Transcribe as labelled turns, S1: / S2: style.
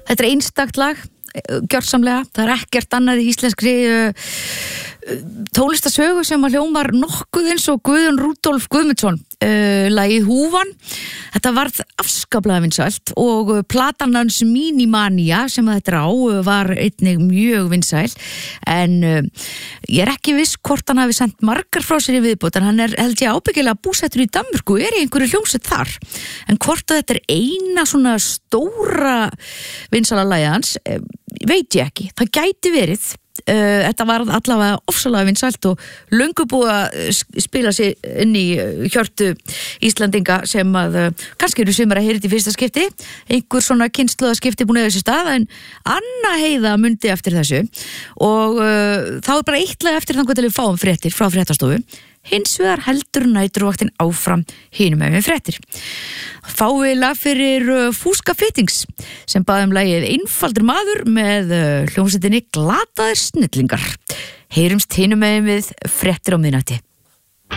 S1: Þetta einstakt lag, gjörsamlega. Það ekkert annað í íslenskri tónlistasögu sem að hljómar nokkuð eins og Guðjón Rúdolf Guðmundsson, lagið Húfan. Þetta varð afskaplega vinsælt og platan hans Mínimania sem þetta á var einnig mjög vinsæl, en ég ekki viss hvort hann hafi sendt margar frá sér í viðbót, en hann held ég ábyggilega búsettur í Danmörku, í einhverju hljómsveit þar, en hvort að þetta eina svona stóra vinsæla lagið hans, veit ég ekki. Það gæti verið. Þetta var allavega ofsalega vinsælt og löngu búið að spila sig inn í hjörtu Íslandinga sem að kannski eru sumar að heyra þetta í fyrsta skipti, einhver svona kynslóðaskipti búin að þessu stað, en Anna Heiða mundi eftir þessu og þá bara eitt lag eftir þannig til við fáum fréttir frá fréttastofu. Hins vegar heldur næturvaktin áfram hinum með fréttir. Fáum við lag fyrir Fúska Fittings sem baði lagið Einfaldur maður með hljómsveitinni Glataðir snillingar. Heyrumst hinum með við fréttir á miðnætti.